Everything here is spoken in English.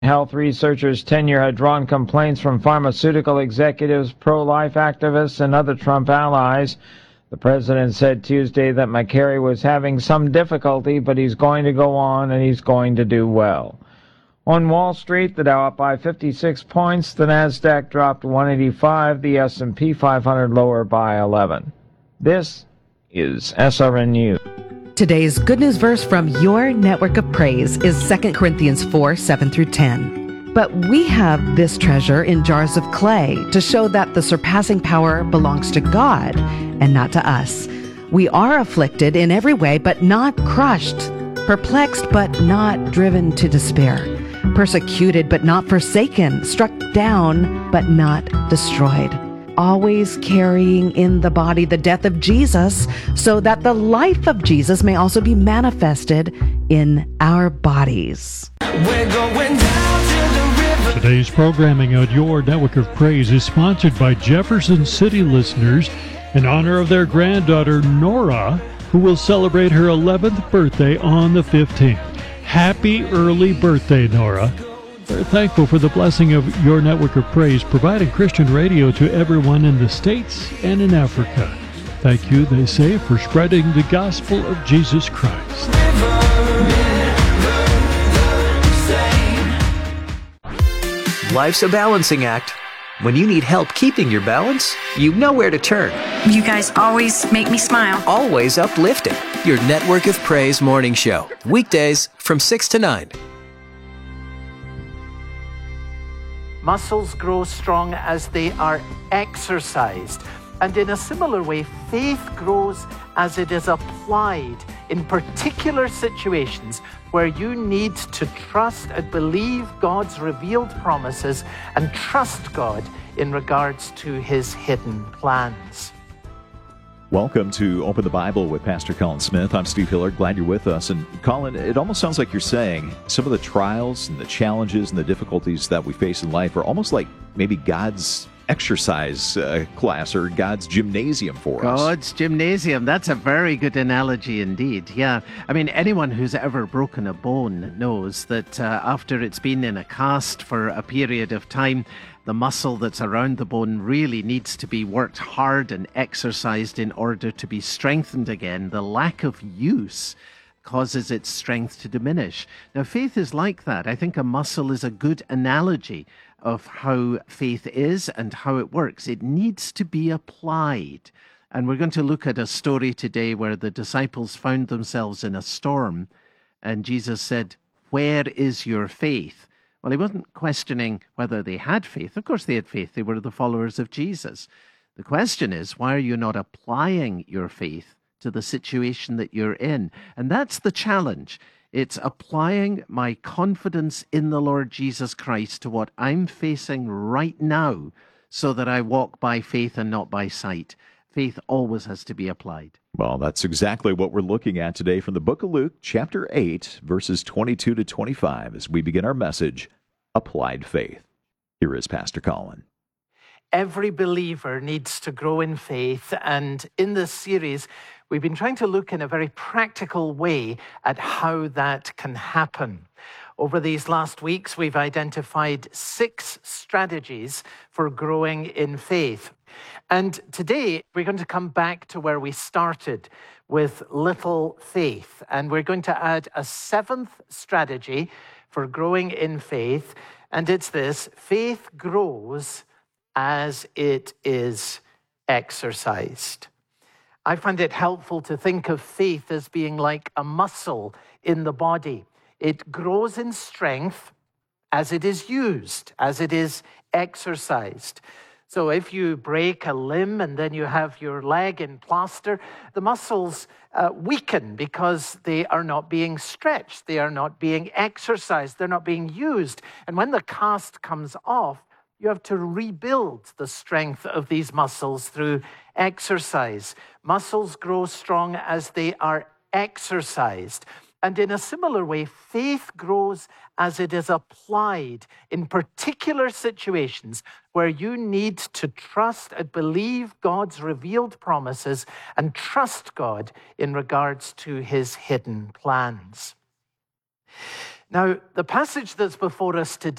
Health researchers' tenure had drawn complaints from pharmaceutical executives, pro-life activists, and other Trump allies. The president said Tuesday that McCary was having some difficulty, but he's going to go on and he's going to do well. On Wall Street, the Dow up by 56 points, the Nasdaq dropped 185, the S&P 500 lower by 11. This is SRN News. Today's Good News verse from your network of praise is 2 Corinthians 4, 7 through 10. But we have this treasure in jars of clay to show that the surpassing power belongs to God and not to us. We are afflicted in every way, but not crushed, perplexed, but not driven to despair, persecuted, but not forsaken, struck down, but not destroyed. Always carrying in the body the death of Jesus, so that the life of Jesus may also be manifested in our bodies. We're going down to the river. Today's programming on Your Network of Praise is sponsored by Jefferson City listeners in honor of their granddaughter Nora, who will celebrate her 11th birthday on the 15th. Happy early birthday, Nora. We're thankful for the blessing of Your Network of Praise, providing Christian radio to everyone in the States and in Africa. Thank you, they say, for spreading the gospel of Jesus Christ. Life's a balancing act. When you need help keeping your balance, you know where to turn. You guys always make me smile. Always uplifting. Your Network of Praise morning show. Weekdays from 6 to 9. Muscles grow strong as they are exercised. And in a similar way, faith grows as it is applied in particular situations where you need to trust and believe God's revealed promises and trust God in regards to his hidden plans. Welcome to Open the Bible with Pastor Colin Smith. I'm Steve Hiller. Glad you're with us. And Colin, it almost sounds like you're saying some of the trials and the challenges and the difficulties that we face in life are almost like maybe God's exercise class or God's gymnasium for us. God's gymnasium. That's a very good analogy indeed. Yeah. I mean, anyone who's ever broken a bone knows that after it's been in a cast for a period of time, the muscle that's around the bone really needs to be worked hard and exercised in order to be strengthened again. The lack of use causes its strength to diminish. Now, faith is like that. I think a muscle is a good analogy of how faith is and how it works. It needs to be applied. And we're going to look at a story today where the disciples found themselves in a storm, and Jesus said, "Where is your faith?" Well, he wasn't questioning whether they had faith. Of course they had faith. They were the followers of Jesus. The question is, why are you not applying your faith to the situation that you're in? And that's the challenge. It's applying my confidence in the Lord Jesus Christ to what I'm facing right now so that I walk by faith and not by sight. Faith always has to be applied. Well, that's exactly what we're looking at today from the book of Luke, chapter 8, verses 22 to 25, as we begin our message, Applied Faith. Here is Pastor Colin. Every believer needs to grow in faith, and in this series, we've been trying to look in a very practical way at how that can happen. Over these last weeks, we've identified 6 strategies for growing in faith. And today, we're going to come back to where we started with little faith. And we're going to add a 7th strategy for growing in faith. And it's this: faith grows as it is exercised. I find it helpful to think of faith as being like a muscle in the body. It grows in strength as it is used, as it is exercised. So if you break a limb and then you have your leg in plaster, the muscles weaken because they are not being stretched. They are not being exercised. They're not being used. And when the cast comes off, you have to rebuild the strength of these muscles through exercise. Muscles grow strong as they are exercised. And in a similar way, faith grows as it is applied in particular situations where you need to trust and believe God's revealed promises and trust God in regards to his hidden plans. Now, the passage that's before us today